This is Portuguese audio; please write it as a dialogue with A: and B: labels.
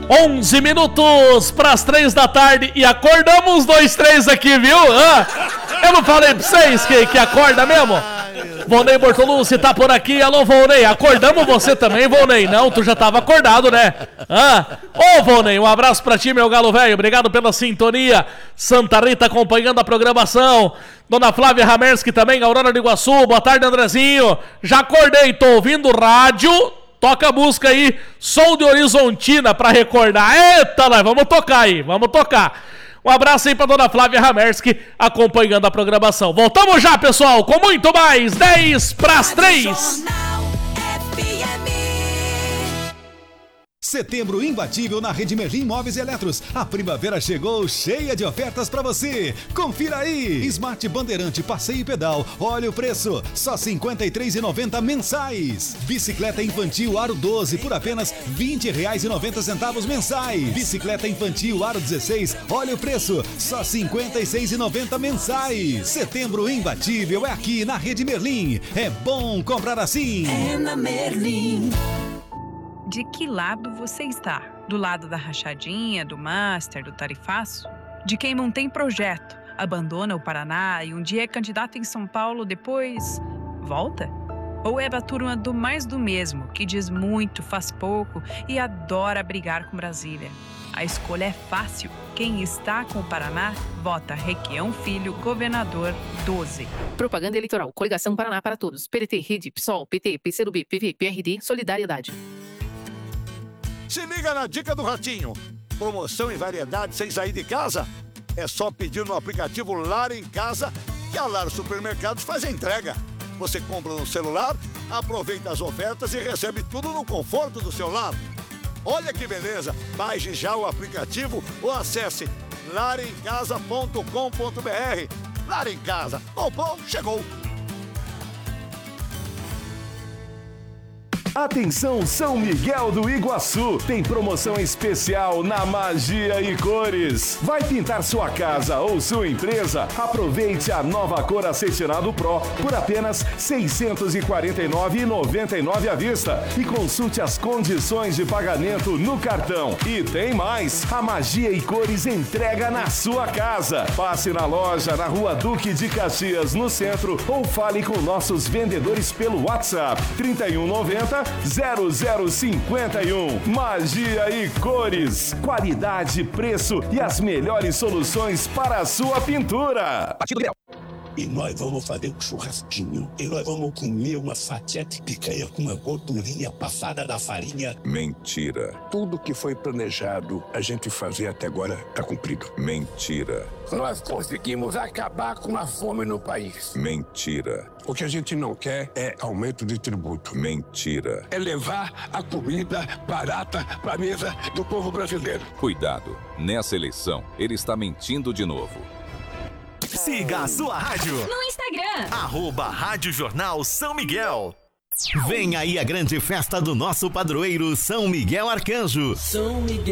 A: 11 minutos para as 3 da tarde e acordamos 2-3 aqui, viu? Eu não falei pra vocês que acorda mesmo? Volney Bortolucci tá por aqui. Alô, Volney, acordamos você também, Volney? Não, tu já tava acordado, né? Ô, Volney, um abraço pra ti, meu galo velho. Obrigado pela sintonia. Santa Rita acompanhando a programação. Dona Flávia Ramerski também, Aurora do Iguaçu. Boa tarde, Andrezinho. Já acordei, tô ouvindo rádio. Toca a música aí, Som de Horizontina, pra recordar. Eita, nós vamos tocar aí, vamos tocar. Um abraço aí pra Dona Flávia Ramerski, acompanhando a programação. Voltamos já, pessoal, com muito mais. 10 pras 3.
B: Setembro imbatível na Rede Merlin Móveis e Eletros. A primavera chegou cheia de ofertas para você. Confira aí. Smart Bandeirante Passeio e Pedal. Olha o preço. Só R$ 53,90 mensais. Bicicleta infantil Aro 12 por apenas R$ 20,90 mensais. Bicicleta infantil Aro 16. Olha o preço. Só R$ 56,90 mensais. Setembro imbatível é aqui na Rede Merlin. É bom comprar assim.
C: É na Merlin.
D: De que lado você está? Do lado da rachadinha, do master, do tarifaço? De quem não tem projeto, abandona o Paraná e um dia é candidato em São Paulo, depois volta? Ou é da turma do mais do mesmo, que diz muito, faz pouco e adora brigar com Brasília? A escolha é fácil. Quem está com o Paraná, vota Requião Filho, governador 12.
E: Propaganda eleitoral. Coligação Paraná para Todos. PDT, Rede, PSOL, PT, PCdoB, PV, PRD, Solidariedade.
F: Se liga na dica do Ratinho. Promoção em variedade sem sair de casa? É só pedir no aplicativo Lar em Casa que a Lar Supermercados faz a entrega. Você compra no celular, aproveita as ofertas e recebe tudo no conforto do seu lar. Olha que beleza! Baixe já o aplicativo ou acesse laremcasa.com.br. Lar em Casa. Comprou, chegou!
G: Atenção São Miguel do Iguaçu, tem promoção especial na Magia e Cores. Vai pintar sua casa ou sua empresa? Aproveite a nova cor Acetinado Pro por apenas R$ 649,99 à vista e consulte as condições de pagamento no cartão. E tem mais, a Magia e Cores entrega na sua casa. Passe na loja na Rua Duque de Caxias, no centro, ou fale com nossos vendedores pelo WhatsApp 3190 0051. Magia e Cores. Qualidade, preço e as melhores soluções para a sua pintura.
H: E nós vamos fazer um churrasquinho. E nós vamos comer uma fatia de picanha com uma gordurinha passada da farinha.
I: Mentira.
H: Tudo que foi planejado a gente fazer até agora está cumprido.
I: Mentira.
H: Nós conseguimos acabar com a fome no país.
I: Mentira.
H: O que a gente não quer é aumento de tributo.
I: Mentira.
H: É levar a comida barata para a mesa do povo brasileiro.
I: Cuidado. Nessa eleição, ele está mentindo de novo.
J: Siga a sua rádio
C: no Instagram,
J: @Rádio Jornal São Miguel. Vem aí a grande festa do nosso padroeiro São Miguel Arcanjo.
C: São Miguel